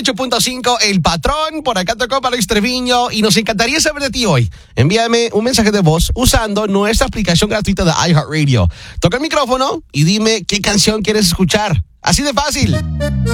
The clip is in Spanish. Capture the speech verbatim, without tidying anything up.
ocho punto cinco, El Patrón. Por acá tocó para Alex Treviño y nos encantaría saber de ti hoy. Envíame un mensaje de voz usando nuestra aplicación gratuita de iHeartRadio. Toca el micrófono y dime qué canción quieres escuchar. Así de fácil.